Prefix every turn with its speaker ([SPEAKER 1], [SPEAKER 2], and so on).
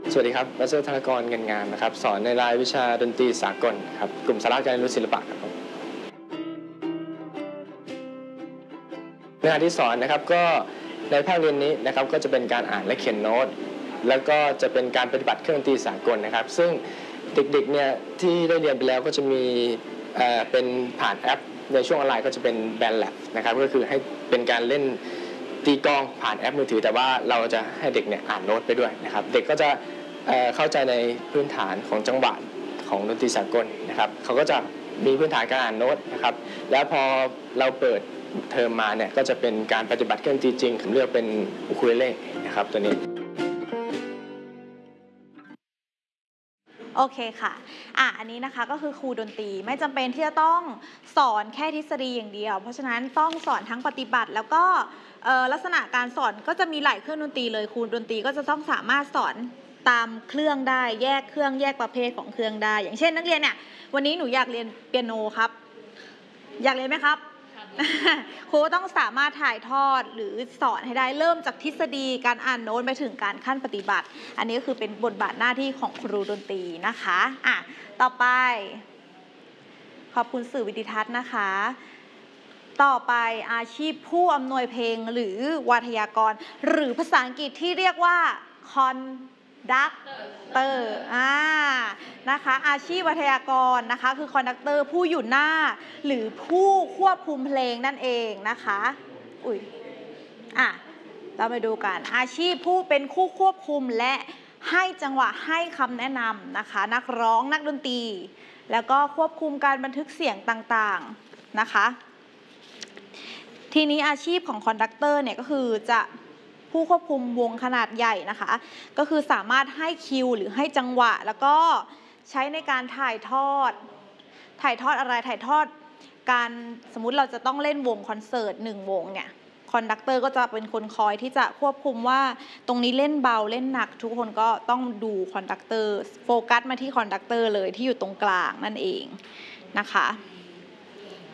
[SPEAKER 1] สวัสดีครับดร.ธนกร เงินงามนะครับสอนในรายวิชาดนตรีสากลครับกลุ่มสาระการเรียนรู้ศิลปะครับเนื้อหาที่สอนนะครับก็ในภาคเรียนนี้นะครับก็จะเป็นการอ่านและเขียนโน้ตแล้วก็จะเป็นการปฏิบัติเครื่องดนตรีสากลนะครับซึ่งเด็กๆเนี่ยที่ได้เรียนไปแล้วก็จะมีเป็นผ่านแอปในช่วงออนไลน์ก็จะเป็นแบนด์แลบนะครับก็คือให้เป็นการเล่นตีกลองผ่านแอปมือถือแต่ว่าเราจะให้เด็กเนี่ยอ่านโน้ตไปด้วยนะครับเด็กก็จะเข้าใจในพื้นฐานของจังหวะของดนตรีสากลนะครับเขาก็จะมีพื้นฐานการอ่านโน้ตนะครับแล้วพอเราเปิดเทอมมาเนี่ยก็จะเป็นการปฏิบัติเครื่องดนตรีจริงผมเลือกเป็นอูคูเลเล่นะครับตัวนี้
[SPEAKER 2] โอเคค่ะอันนี้นะคะก็คือครูดนตรีไม่จำเป็นที่จะต้องสอนแค่ทฤษฎีอย่างเดียวเพราะฉะนั้นต้องสอนทั้งปฏิบัติแล้วก็ลักษณะการสอนก็จะมีหลายเครื่องดนตรีเลยครูดนตรีก็จะต้องสามารถสอนตามเครื่องได้แยกเครื่องแยกประเภทของเครื่องได้อย่างเช่นนักเรียนเนี่ยวันนี้หนูอยากเรียนเปียโนครับอยากเรียนไหมครับครูต้องสามารถถ่ายทอดหรือสอนให้ได้เริ่มจากทฤษฎีการอ่านโน้ตไปถึงการขั้นปฏิบัติอันนี้ก็คือเป็นบทบาทหน้าที่ของครูดนตรีนะคะต่อไปขอบคุณสื่อวิดิทัศน์นะคะต่อไปอาชีพผู้อำนวยเพลงหรือวาทยากรหรือภาษาอังกฤษที่เรียกว่า conductor นะคะอาชีพวาทยากรนะคะคือ conductor ผู้อยู่หน้าหรือผู้ควบคุมเพลงนั่นเองนะคะเราไปดูกันอาชีพผู้เป็นคู่ควบคุมและให้จังหวะให้คำแนะนำนะคะนักร้องนักดนตรีแล้วก็ควบคุมการบันทึกเสียงต่างๆนะคะทีนี้อาชีพของคอนดักเตอร์เนี่ยก็คือจะผู้ควบคุมวงขนาดใหญ่นะคะก็คือสามารถให้คิวหรือให้จังหวะแล้วก็ใช้ในการถ่ายทอดอะไรถ่ายทอดการสมมุติเราจะต้องเล่นวงคอนเสิร์ต1วงเนี่ยคอนดักเตอร์ก็จะเป็นคนคอยที่จะควบคุมว่าตรงนี้เล่นเบาเล่นหนักทุกคนก็ต้องดูคอนดักเตอร์โฟกัสมาที่คอนดักเตอร์เลยที่อยู่ตรงกลางนั่นเองนะคะ